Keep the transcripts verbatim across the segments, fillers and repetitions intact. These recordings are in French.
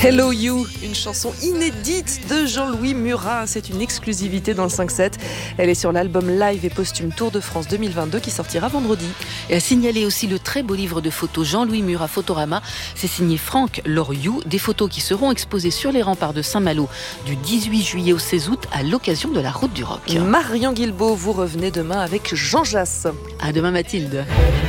Hello You, une chanson inédite de Jean-Louis Murat. C'est une exclusivité dans le cinq sept. Elle est sur l'album live et posthume Tour de France deux mille vingt-deux qui sortira vendredi. Et à signaler aussi le très beau livre de photos Jean-Louis Murat Photorama. C'est signé Franck Loriou. Des photos qui seront exposées sur les remparts de Saint-Malo du dix-huit juillet au seize août à l'occasion de la Route du Rock. Marion Guilbault, vous revenez demain avec Jean Jass. À demain Mathilde.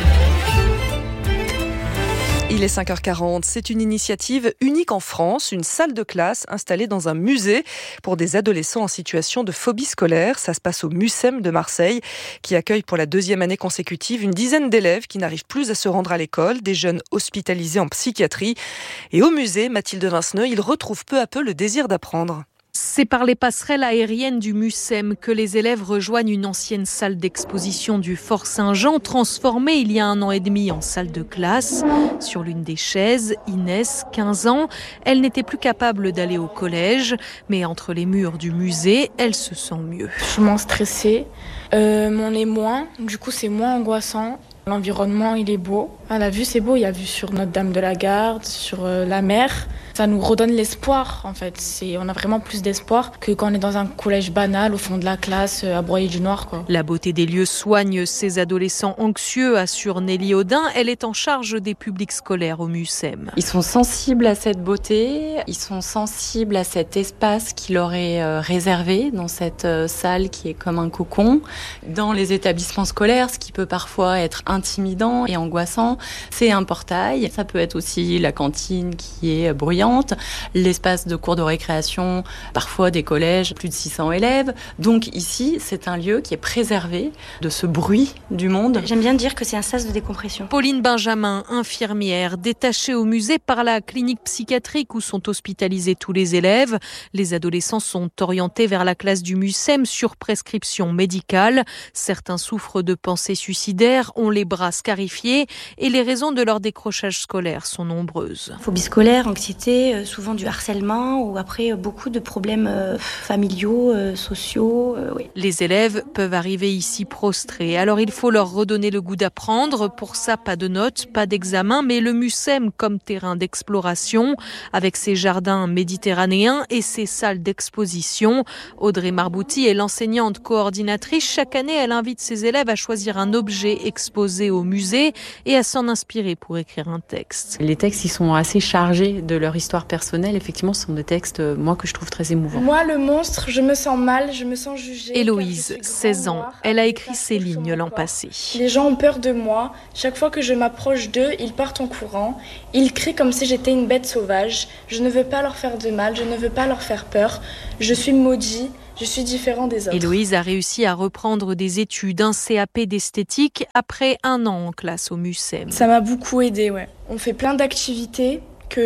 Il est cinq heures quarante. C'est une initiative unique en France, une salle de classe installée dans un musée pour des adolescents en situation de phobie scolaire. Ça se passe au Mucem de Marseille, qui accueille pour la deuxième année consécutive une dizaine d'élèves qui n'arrivent plus à se rendre à l'école, des jeunes hospitalisés en psychiatrie. Et au musée, Mathilde Vinceneux, ils retrouvent peu à peu le désir d'apprendre. C'est par les passerelles aériennes du Mucem que les élèves rejoignent une ancienne salle d'exposition du Fort Saint-Jean, transformée il y a un an et demi en salle de classe. Sur l'une des chaises, Inès, quinze ans, elle n'était plus capable d'aller au collège, mais entre les murs du musée, elle se sent mieux. Je suis moins stressée, euh, mais on est moins, du coup c'est moins angoissant. L'environnement, il est beau. À la vue, c'est beau. Il y a vue sur Notre-Dame de la Garde, sur euh, la mer. Ça nous redonne l'espoir, en fait. C'est, on a vraiment plus d'espoir que quand on est dans un collège banal, au fond de la classe, à Broyer-du-Noir, quoi. La beauté des lieux soigne ces adolescents anxieux, assure Nelly Audin. Elle est en charge des publics scolaires au Mucem. Ils sont sensibles à cette beauté. Ils sont sensibles à cet espace qui leur est euh, réservé dans cette euh, salle qui est comme un cocon. Dans les établissements scolaires, ce qui peut parfois être intimidant et angoissant, c'est un portail. Ça peut être aussi la cantine qui est bruyante, l'espace de cours de récréation, parfois des collèges, plus de six cents élèves. Donc ici, c'est un lieu qui est préservé de ce bruit du monde. J'aime bien dire que c'est un sas de décompression. Pauline Benjamin, infirmière, détachée au musée par la clinique psychiatrique où sont hospitalisés tous les élèves. Les adolescents sont orientés vers la classe du Mucem sur prescription médicale. Certains souffrent de pensées suicidaires, ont les bras scarifiés et les raisons de leur décrochage scolaire sont nombreuses. Phobie scolaire, anxiété, souvent du harcèlement ou après beaucoup de problèmes familiaux, sociaux. Euh, oui. Les élèves peuvent arriver ici prostrés. Alors il faut leur redonner le goût d'apprendre. Pour ça, pas de notes, pas d'examen, mais le Mucem comme terrain d'exploration avec ses jardins méditerranéens et ses salles d'exposition. Audrey Marbouti est l'enseignante coordinatrice. Chaque année, elle invite ses élèves à choisir un objet exposé au musée et à s'en inspirer pour écrire un texte. Les textes, ils sont assez chargés de leur histoire personnelle. Effectivement, ce sont des textes, moi, que je trouve très émouvants. Moi, le monstre, je me sens mal, je me sens jugée. Héloïse, seize ans, elle a écrit ces lignes l'an passé. Les gens ont peur de moi. Chaque fois que je m'approche d'eux, ils partent en courant. Ils crient comme si j'étais une bête sauvage. Je ne veux pas leur faire de mal, je ne veux pas leur faire peur. Je suis maudit. Je suis différent des autres. Héloïse a réussi à reprendre des études, un C A P d'esthétique, après un an en classe au Mucem. Ça m'a beaucoup aidée, ouais. On fait plein d'activités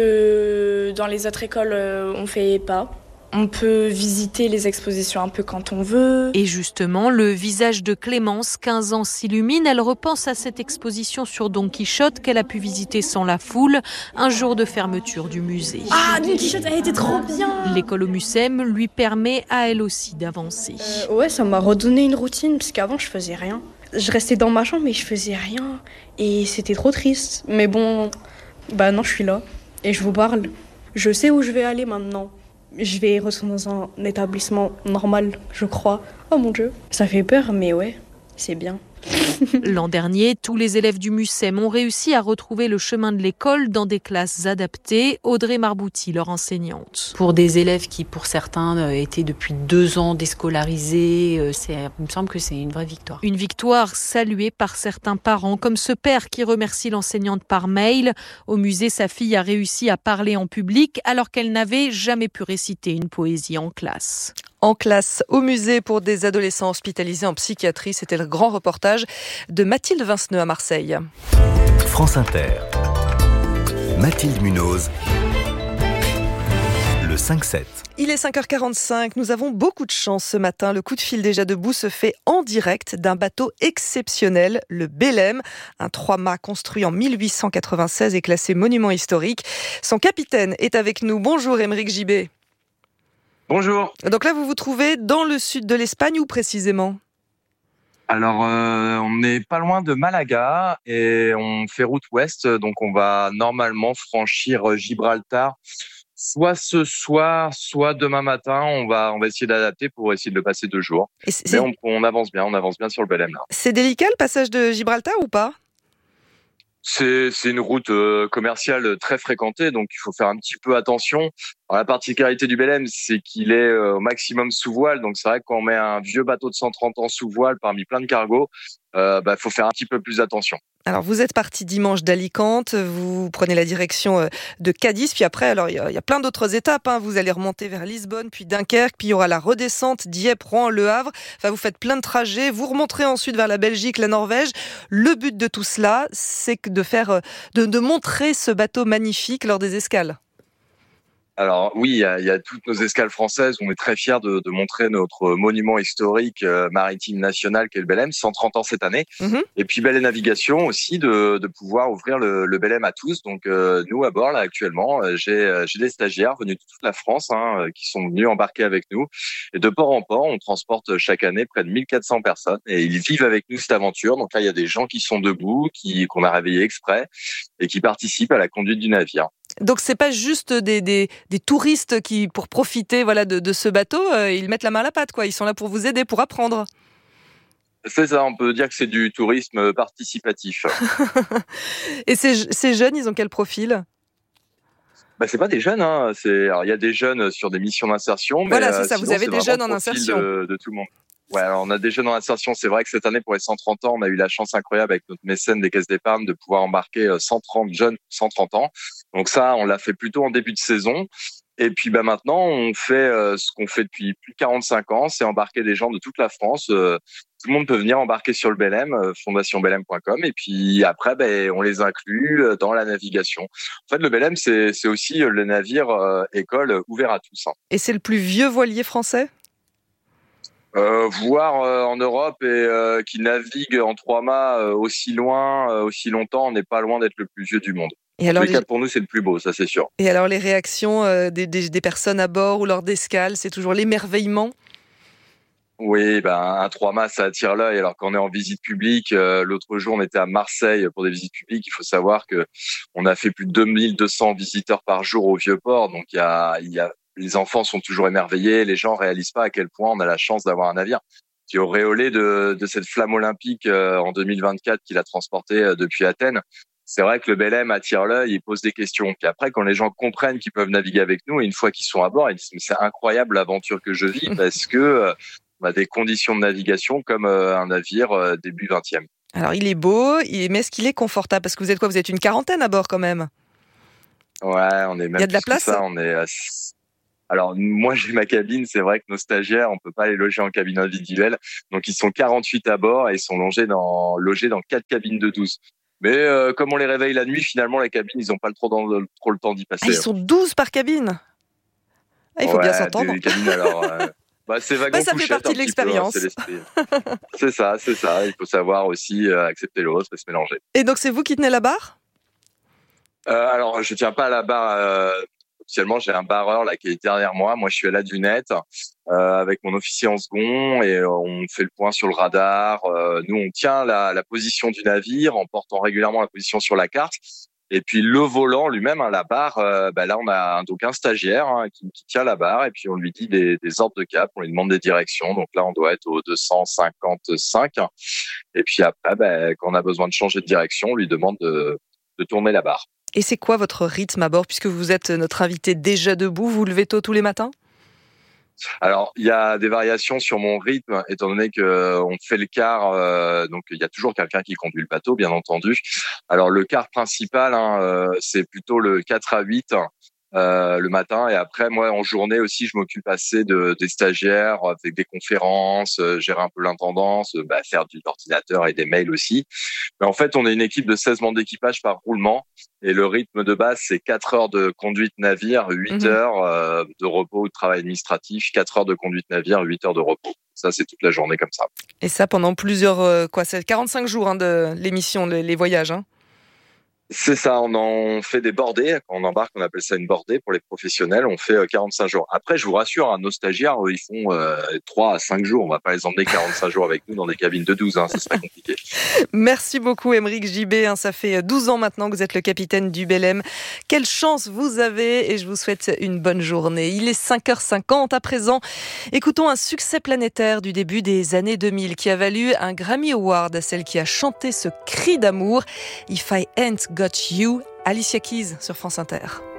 que dans les autres écoles, on ne fait pas. On peut visiter les expositions un peu quand on veut. Et justement, le visage de Clémence, quinze ans, s'illumine. Elle repense à cette exposition sur Don Quichotte qu'elle a pu visiter sans la foule, un jour de fermeture du musée. Ah, Don Quichotte, elle était trop bien! L'école au Mucem lui permet à elle aussi d'avancer. Euh, ouais, ça m'a redonné une routine, parce qu'avant, je faisais rien. Je restais dans ma chambre, mais je faisais rien. Et c'était trop triste. Mais bon, bah non, je suis là. Et je vous parle. Je sais où je vais aller maintenant. Je vais retourner dans un établissement normal, je crois. Oh mon Dieu, ça fait peur, mais ouais, c'est bien. L'an dernier, tous les élèves du Mucem ont réussi à retrouver le chemin de l'école dans des classes adaptées. Audrey Marbouti, leur enseignante. Pour des élèves qui, pour certains, étaient depuis deux ans déscolarisés, c'est, il me semble que c'est une vraie victoire. Une victoire saluée par certains parents, comme ce père qui remercie l'enseignante par mail. Au musée, sa fille a réussi à parler en public alors qu'elle n'avait jamais pu réciter une poésie en classe. En classe, au musée pour des adolescents hospitalisés en psychiatrie, c'était le grand reportage de Mathilde Vinceneux à Marseille. France Inter, Mathilde Munoz, le cinq sept. Il est cinq heures quarante-cinq, nous avons beaucoup de chance ce matin. Le coup de fil déjà debout se fait en direct d'un bateau exceptionnel, le Belém, un trois-mâts construit en mille huit cent quatre-vingt-seize et classé monument historique. Son capitaine est avec nous. Bonjour Émeric Gibet. Bonjour. Donc là, vous vous trouvez dans le sud de l'Espagne ou précisément ? Alors, euh, on n'est pas loin de Malaga et on fait route ouest, donc on va normalement franchir Gibraltar Soit ce soir, soit demain matin, on va, on va essayer d'adapter pour essayer de le passer deux jours. Et c'est, Mais on, on avance bien, on avance bien sur le Belém, là. c'est délicat le passage de Gibraltar ou pas ? C'est, c'est une route euh, commerciale très fréquentée, donc il faut faire un petit peu attention. Alors, la particularité du Belém, c'est qu'il est euh, au maximum sous voile, donc c'est vrai que quand on met un vieux bateau de cent trente ans sous voile parmi plein de cargos, euh, bah, faut faire un petit peu plus attention. Alors vous êtes parti dimanche d'Alicante, vous prenez la direction de Cadiz, puis après alors il y a, il y a plein d'autres étapes, hein. Vous allez remonter vers Lisbonne, puis Dunkerque, puis il y aura la redescente Dieppe, Rouen, Le Havre. Enfin vous faites plein de trajets, vous remonterez ensuite vers la Belgique, la Norvège. Le but de tout cela, c'est de faire, de, de montrer ce bateau magnifique lors des escales. Alors oui, il y a, il y a toutes nos escales françaises. On est très fiers de, de montrer notre monument historique euh, maritime national qu'est le Belém, cent trente ans cette année. Mmh. Et puis Belle Navigation aussi de, de pouvoir ouvrir le, le Belém à tous. Donc euh, nous à bord là actuellement, euh, j'ai, j'ai des stagiaires venus de toute la France hein, qui sont venus embarquer avec nous. Et de port en port, on transporte chaque année près de mille quatre cents personnes et ils vivent avec nous cette aventure. Donc là, il y a des gens qui sont debout, qui qu'on a réveillés exprès et qui participent à la conduite du navire. Donc c'est pas juste des, des, des touristes qui, pour profiter voilà, de, de ce bateau, euh, ils mettent la main à la pâte, quoi. Ils sont là pour vous aider, pour apprendre. C'est ça, on peut dire que c'est du tourisme participatif. Et ces, ces jeunes, ils ont quel profil ? Bah, c'est pas des jeunes, hein. C'est, alors, il y a des jeunes sur des missions d'insertion. Voilà, mais, c'est ça, sinon, vous avez c'est des jeunes en le insertion. De, de tout le monde. Ouais, alors on a des jeunes en insertion. C'est vrai que cette année, pour les cent trente ans, on a eu la chance incroyable avec notre mécène des caisses d'épargne de pouvoir embarquer cent trente jeunes, cent trente ans. Donc ça, on l'a fait plutôt en début de saison. Et puis bah maintenant, on fait euh, ce qu'on fait depuis plus de quarante-cinq ans, c'est embarquer des gens de toute la France. Euh, tout le monde peut venir embarquer sur le Belém, euh, fondation belém point com. Et puis après, ben on les inclut dans la navigation. En fait, le Belém, c'est, c'est aussi le navire euh, école ouvert à tous. Hein. Et c'est le plus vieux voilier français ? Euh, voir euh, en Europe et euh, qui navigue en trois mâts euh, aussi loin, euh, aussi longtemps, on n'est pas loin d'être le plus vieux du monde. Et alors, en tout cas, les... pour nous, c'est le plus beau, ça c'est sûr. Et alors les réactions euh, des, des, des personnes à bord ou lors d'escale, c'est toujours l'émerveillement ? Oui, ben un trois mâts, ça attire l'œil. Alors quand on est en visite publique, euh, l'autre jour, on était à Marseille pour des visites publiques. Il faut savoir que on a fait plus de deux mille deux cents visiteurs par jour au Vieux-Port, donc il y a, il y a les enfants sont toujours émerveillés, les gens réalisent pas à quel point on a la chance d'avoir un navire qui est auréolé de, de cette flamme olympique euh, en deux mille vingt-quatre qu'il a transporté euh, depuis Athènes. C'est vrai que le Belém attire l'œil, il pose des questions. Puis après, quand les gens comprennent qu'ils peuvent naviguer avec nous, et une fois qu'ils sont à bord, ils disent « mais c'est incroyable l'aventure que je vis parce que euh, on a des conditions de navigation comme euh, un navire euh, début vingtième. » Alors il est beau, mais est-ce qu'il est confortable ? Parce que vous êtes quoi ? Vous êtes une quarantaine à bord quand même. Ouais, on est même. Il y a de la place. Ça, on est. À... Alors moi j'ai ma cabine, c'est vrai que nos stagiaires on peut pas les loger en cabine individuelle, donc ils sont quarante-huit à bord et ils sont logés dans logés dans quatre cabines de douze. Mais euh, comme on les réveille la nuit, finalement les cabines ils ont pas trop, dans, trop le temps d'y passer. Ah, ils sont douze par cabine. Ah, il faut ouais, bien s'entendre. Des cabines, alors, euh, bah, c'est wagon bah, ça couchette, fait partie de l'expérience. Peu, hein, c'est, c'est ça, c'est ça. Il faut savoir aussi euh, accepter l'autre et se mélanger. Et donc c'est vous qui tenez la barre ? euh, Alors je tiens pas la barre. Euh, Officiellement, j'ai un barreur là qui est derrière moi. Moi, je suis à la dunette euh, avec mon officier en second et euh, on fait le point sur le radar. Euh, nous, on tient la, la position du navire en portant régulièrement la position sur la carte. Et puis le volant lui-même, hein, la barre, euh, bah là, on a un, donc un stagiaire hein, qui, qui tient la barre et puis on lui dit des, des ordres de cap, on lui demande des directions. Donc là, on doit être au deux cent cinquante-cinq. Et puis après, bah, quand on a besoin de changer de direction, on lui demande de, de tourner la barre. Et c'est quoi votre rythme à bord, puisque vous êtes notre invité déjà debout, vous vous levez tôt tous les matins ? Alors, il y a des variations sur mon rythme, étant donné que on fait le quart, euh, donc il y a toujours quelqu'un qui conduit le bateau, bien entendu. Alors, le quart principal, hein, euh, c'est plutôt le quatre à huit euh, le matin, et après, moi, en journée aussi, je m'occupe assez de des stagiaires, avec des conférences, euh, gérer un peu l'intendance, euh, bah, faire du ordinateur et des mails aussi. Mais en fait, on est une équipe de seize membres d'équipage par roulement. Et le rythme de base, c'est quatre heures de conduite navire, huit mmh. heures euh, de repos ou de travail administratif, quatre heures de conduite navire, huit heures de repos. Ça, c'est toute la journée comme ça. Et ça pendant plusieurs, euh, quoi, c'est quarante-cinq jours hein, de l'émission, les, les voyages. Hein. C'est ça, on en fait des bordées. Quand on embarque, on appelle ça une bordée pour les professionnels. On fait quarante-cinq jours. Après, je vous rassure, hein, nos stagiaires, ils font euh, trois à cinq jours. On va pas les emmener quarante-cinq jours avec nous dans des cabines de douze. Hein, ça serait compliqué. Merci beaucoup, Aymeric Gibet. Hein, ça fait douze ans maintenant que vous êtes le capitaine du Belém. Quelle chance vous avez et je vous souhaite une bonne journée. Il est cinq heures cinquante à présent. Écoutons un succès planétaire du début des années deux mille qui a valu un Grammy Award à celle qui a chanté ce cri d'amour. If I Ain't Got You, Alicia Keys sur France Inter.